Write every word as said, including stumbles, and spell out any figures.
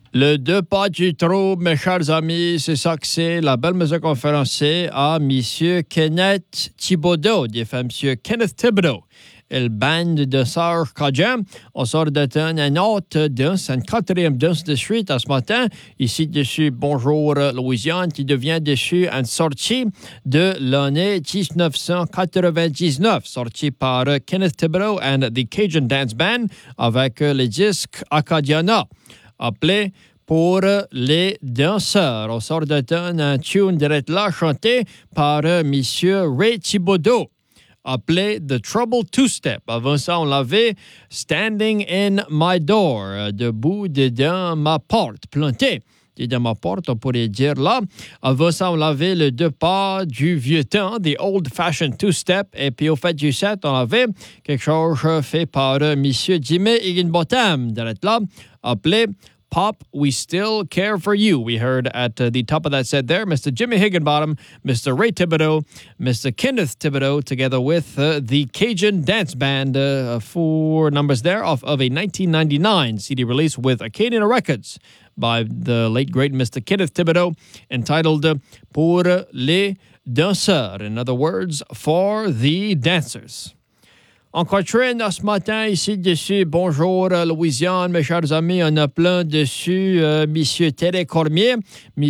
Le deux pas du trouble, mes chers amis, c'est ça que c'est. La belle musique conférencier à M. Kenneth Thibodeau, dit fait M. Kenneth Thibodeau. Le band de Sœur Cajun, on sort de un autre danse, une quatrième danse de suite à ce matin. Ici dessus, Bonjour Louisiane, qui devient dessus une sortie de l'année dix-neuf cent quatre-vingt-dix-neuf, sortie par Kenneth Thibodeau and the Cajun Dance Band avec le disque Acadiana, appelé Pour les danseurs. On sort de un tune direct là, chanté par M. Ray Thibodeau, appelé The Trouble Two-Step. Avant ça, on l'avait Standing in My Door, debout dedans ma porte, planté dedans ma porte, on pourrait dire là. Avant ça, on l'avait le deux pas du vieux temps, The Old-Fashioned Two-Step. Et puis au fait du set, on avait quelque chose fait par M. Jimmy Higginbotham, direct là, appelé Pop, We Still Care for You. We heard at uh, the top of that set there, Mister Jimmy Higginbottom, Mister Ray Thibodeau, Mister Kenneth Thibodeau, together with uh, the Cajun Dance Band, uh, four numbers there off of a nineteen ninety-nine C D release with Acadiana Records by the late great Mister Kenneth Thibodeau, entitled uh, Pour les danseurs. In other words, for the dancers. En quatrième ce matin, ici dessus, Bonjour Louisiane, mes chers amis, on a plein dessus, euh, Monsieur Thierry Cormier,